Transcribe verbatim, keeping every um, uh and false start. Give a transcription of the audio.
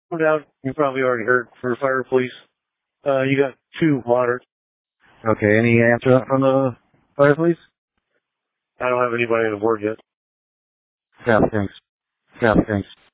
No doubt, you probably already heard for fire police. Uh, you got two moderate. Okay, any answer from the fire police? I don't have anybody on the board yet. Yeah, thanks. Yeah, thanks.